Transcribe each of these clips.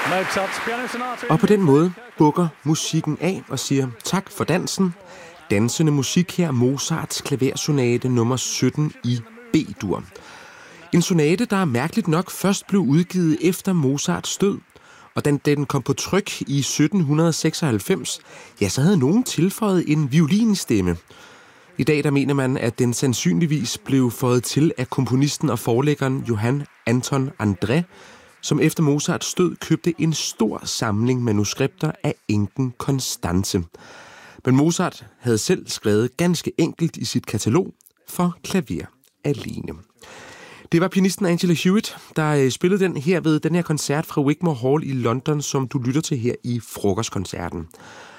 Og på den måde bukker musikken af og siger tak for dansen. Dansende musik her, Mozarts klaversonate nummer 17 i B-dur. En sonate, der mærkeligt nok først blev udgivet efter Mozarts død. Og da den kom på tryk i 1796, ja, så havde nogen tilføjet en violinstemme. I dag der mener man, at den sandsynligvis blev føjet til af komponisten og forlæggeren Johann Anton André, som efter Mozarts død købte en stor samling manuskripter af enken Constanze. Men Mozart havde selv skrevet ganske enkelt i sit katalog for klaver alene. Det var pianisten Angela Hewitt, der spillede den her ved den her koncert fra Wigmore Hall i London, som du lytter til her i frokostkoncerten.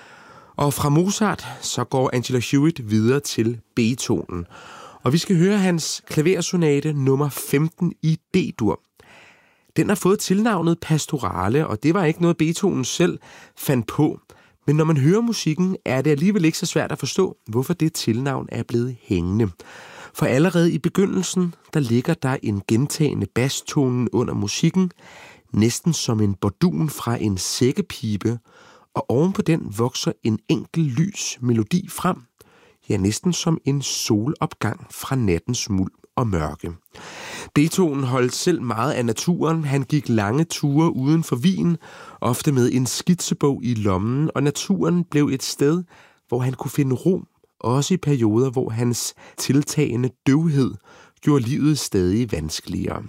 Og fra Mozart, så går Angela Hewitt videre til Beethoven. Og vi skal høre hans klaversonate nummer 15 i D-dur. Den har fået tilnavnet Pastorale, og det var ikke noget Beethoven selv fandt på. Men når man hører musikken, er det alligevel ikke så svært at forstå, hvorfor det tilnavn er blevet hængende. For allerede i begyndelsen, der ligger der en gentagende basstonen under musikken, næsten som en bordun fra en sækkepibe, og oven på den vokser en enkel lys melodi frem, ja næsten som en solopgang fra nattens muld og mørke. Beethoven holdt selv meget af naturen, han gik lange ture uden for Wien, ofte med en skitsebog i lommen, og naturen blev et sted, hvor han kunne finde ro, også i perioder, hvor hans tiltagende døvhed gjorde livet stadig vanskeligere.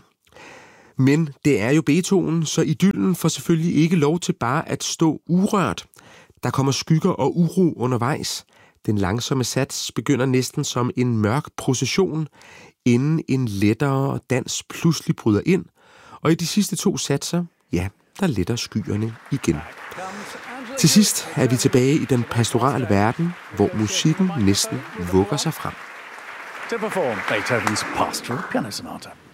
Men det er jo Beethoven, så idyllen får selvfølgelig ikke lov til bare at stå urørt. Der kommer skygger og uro undervejs. Den langsomme sats begynder næsten som en mørk procession, inden en lettere dans pludselig bryder ind, og i de sidste 2 satser, ja, der letter skyerne igen. Til sidst er vi tilbage i den pastorale verden, hvor musikken næsten vugger sig frem. To perform Beethoven's Pastoral Piano Sonata.